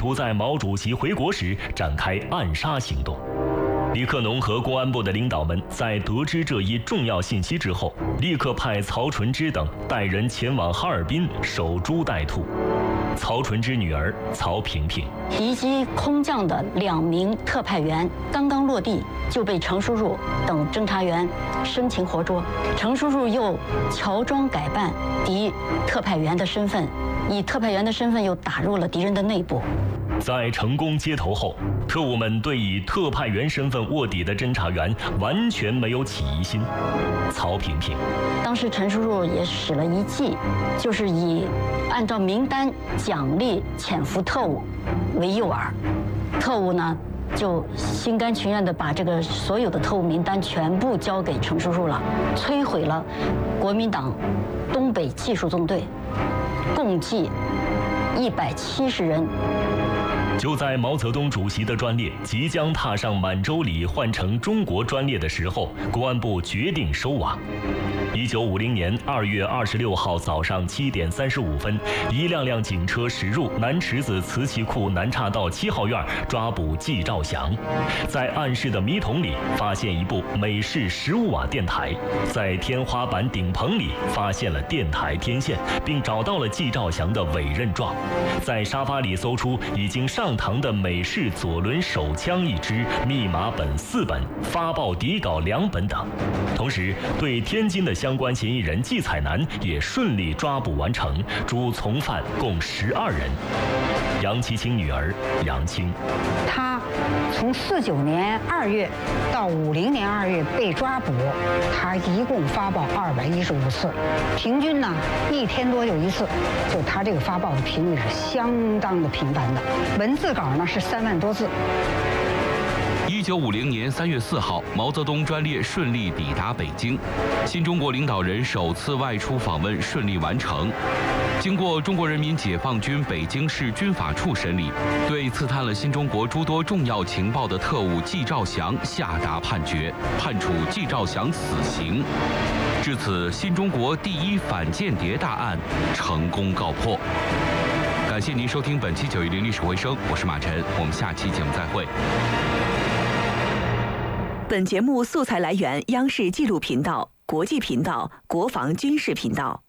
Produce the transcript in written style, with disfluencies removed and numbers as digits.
图在毛主席回国时展开暗杀行动。李克农和公安部的领导们在得知这一重要信息之后，立刻派曹纯之等带人前往哈尔滨守株待兔。曹纯之女儿曹萍萍， 敌机空降的2名特派员刚刚落地，就被程叔叔等侦查员生擒活捉。程叔叔又乔装改扮敌特派员的身份，以特派员的身份又打入了敌人的内部。 在成功接头后，特务们对以特派员身份卧底的侦查员完全没有起疑心。曹萍萍， 当时陈叔叔也使了一计，就是以按照名单奖励潜伏特务为诱饵，特务呢就心甘情愿地把这个所有的特务名单全部交给陈叔叔了，摧毁了国民党东北技术纵队，共计170人。 就在毛泽东主席的专列即将踏上满洲里换成中国专列的时候，公安部决定收网。1950年2月26号早上7点35分，一辆辆警车驶入南池子瓷器库南岔道7号院，抓捕季兆祥。在暗室的米桶里发现一部美式15瓦电台，在天花板顶棚里发现了电台天线，并找到了季兆祥的委任状。在沙发里搜出已经上膛的美式左轮手枪1支，密码本4本，发报底稿2本等。同时，对天津的相关嫌疑人季彩南也顺利抓捕完成，主从犯共12人。杨其清女儿杨青， 他从49年2月到50年2月被抓捕，他一共发报215次，平均呢1天多有1次，就他这个发报的频率是相当的频繁的，文字稿呢是3万多字。 1950年3月4号，毛泽东专列顺利抵达北京，新中国领导人首次外出访问顺利完成。经过中国人民解放军北京市军法处审理，对刺探了新中国诸多重要情报的特务季兆祥下达判决，判处季兆祥死刑。至此，新中国第一反间谍大案成功告破。感谢您收听本期910历史回声，我是马晨，我们下期节目再会。 本节目素材来源央视纪录频道、国际频道、国防军事频道。